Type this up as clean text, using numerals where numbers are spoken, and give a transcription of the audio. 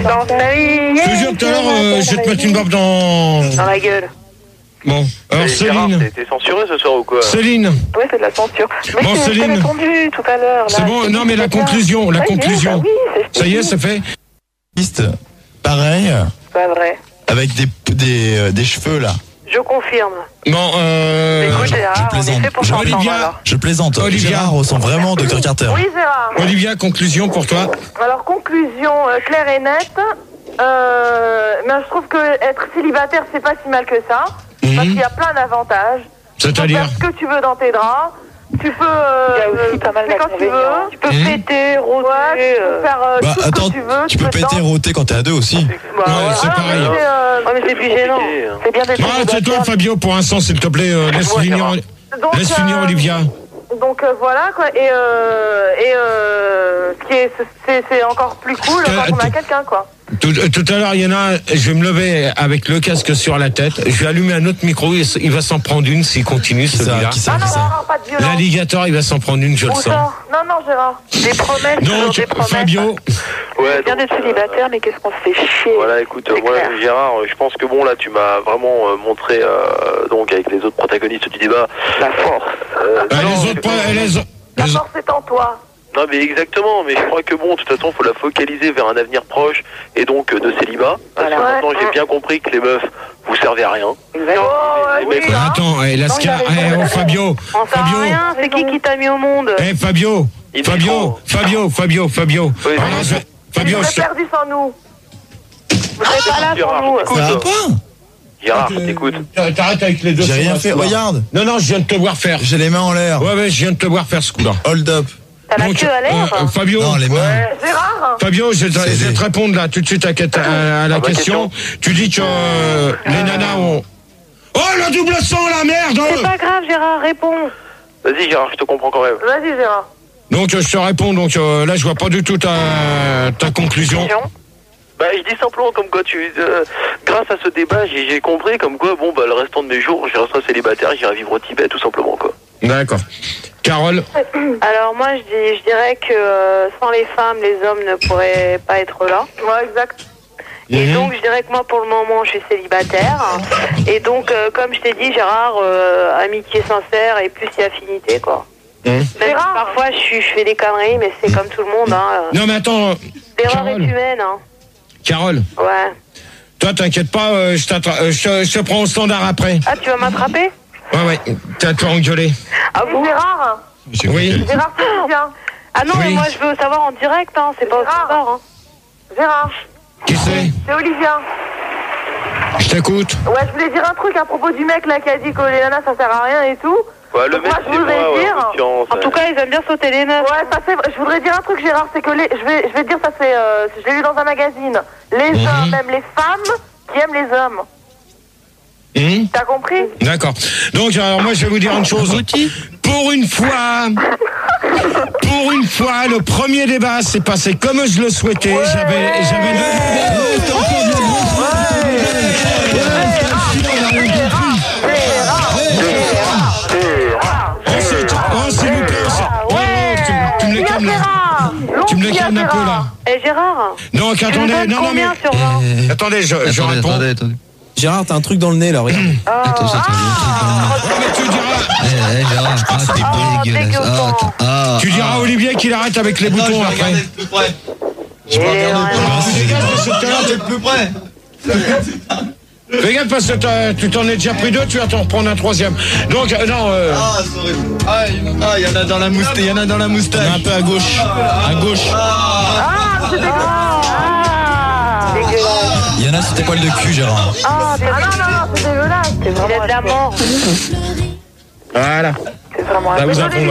Dans ta vie. Je te jure, tout à l'heure, je vais te mettre une barbe dans la gueule. Bon, alors Céline. T'es censuré ce soir ou quoi? Céline. Ouais, c'est de la censure. Mais bon, je t'ai répondu tout à l'heure. C'est bon, non, mais la conclusion, la conclusion. Ça y est, c'est fait. Pareil. Pas vrai. Avec des cheveux là. Je confirme. Bon, écoute, Gérard, on est fait pour s'entendre, alors. Je plaisante. Olivia Gérard ressemble vraiment Dr Carter. Oui, Gérard. Olivia, conclusion pour toi. Alors, conclusion claire et nette. Mais je trouve que être célibataire, c'est pas si mal que ça. Parce qu'il y a plein d'avantages. C'est-à-dire? Tu peux faire ce que tu veux dans tes draps. Tu peux. Il y a aussi pas mal quand tu veux. Tu peux péter, rôter. Tu peux faire tout ce que tu veux. Tu peux péter, rôter quand t'es à deux aussi. Ouais, c'est pareil. Mais c'est plus gênant. C'est bien d'être Ah, c'est toi, Fabio, pour l'instant, s'il te plaît, laisse finir Olivia. Donc voilà quoi, et c'est encore plus cool quand on a quelqu'un quoi. Tout à l'heure, il y en a, je vais me lever avec le casque sur la tête, je vais allumer un autre micro, il va s'en prendre une s'il continue celui-là. Pas de violence. L'alligator, il va s'en prendre une, je le sens. Non, Gérard. Des promesses. Donc, des promesses. Fabio. Ouais, c'est bien d'être célibataire, mais qu'est-ce qu'on se fait chier. Voilà, écoute, moi, Gérard, je pense que bon, là, tu m'as vraiment montré, donc, avec les autres protagonistes du débat, la force. La force est en toi. Non, mais exactement, mais je crois que bon, de toute façon, il faut la focaliser vers un avenir proche et donc de célibat. Parce que maintenant, j'ai bien compris que les meufs, vous servez à rien. Attends, Fabio. Fabio. Rien, c'est qui t'a mis au monde? Fabio. Fabio. Oui, Fabio, vous êtes perdu sans nous. Vous êtes pas là sans nous. Ça va pas? Gérard, je t'écoute. T'arrêtes avec les deux. J'ai rien fait, regarde. Non, je viens de te voir faire. J'ai les mains en l'air. Ouais, je viens de te voir faire ce coup-là. Hold up. T'as la queue à l'air? Fabio. Non, les mains. Gérard. Fabio, je vais te répondre là tout de suite à la question. Tu dis que les nanas ont... Oh, le double sang, la merde! C'est pas grave, Gérard, réponds. Vas-y, Gérard, je te comprends quand même. Vas-y, Gérard. Donc, je te réponds. Donc, là, je vois pas du tout ta conclusion. Bah, je dis simplement comme quoi grâce à ce débat, j'ai compris comme quoi, bon, bah, le restant de mes jours, je resterai célibataire, j'irai vivre au Tibet, tout simplement, quoi. D'accord. Carole? Alors, moi, je dirais que sans les femmes, les hommes ne pourraient pas être là. Ouais, exact. Et donc, je dirais que moi, pour le moment, je suis célibataire. Et donc, comme je t'ai dit, Gérard, amitié sincère et plus si affinité, quoi. Même si parfois, je fais des conneries, mais c'est comme tout le monde, hein. Non, mais attends. L'erreur est humaine, hein. Carole? Ouais. Toi, t'inquiète pas, je te prends au standard après. Ah, tu vas m'attraper? Ouais, t'as tout engueulé. Ah bon? Gérard? Oui. Gérard, c'est bien. Ah non, mais moi, je veux savoir en direct, hein. C'est pas au standard, hein. Gérard? Qui c'est? C'est Olivia. Je t'écoute. Ouais, je voulais dire un truc à propos du mec là qui a dit que les nanas ça sert à rien et tout. Ouais, le mec, moi, je voudrais dire. En tout cas, ils aiment bien sauter les meufs. Ouais, ça fait. Je voudrais dire un truc, Gérard, c'est que je vais dire ça fait. Je l'ai lu dans un magazine. Les hommes, même les femmes, qui aiment les hommes. T'as compris? D'accord. Donc, alors moi, je vais vous dire une chose. Pour une fois, le premier débat s'est passé comme je le souhaitais. J'avais tu me le calmes un peu là. Et Gérard? Non, attendez, non, mais... Attendez, je réponds. Attendez. Gérard, t'as un truc dans le nez là, regarde. Attends, mais tu diras... Gérard, t'es dégueulasse. Tu diras à Olivier qu'il arrête avec les boutons après. Plus près. Je vais regarder T'es plus près. Fais gaffe parce que tu t'en es déjà pris deux, tu vas t'en reprendre un troisième. Donc, non... il y en a dans la moustache. Il y en a dans la moustache. Un peu à gauche. À gauche. C'est dégueulasse. Il y en a sur tes poils de cul, Gérard. Non, c'est dégueulasse. C'est vraiment de la mort. Voilà. C'est vraiment Là, vous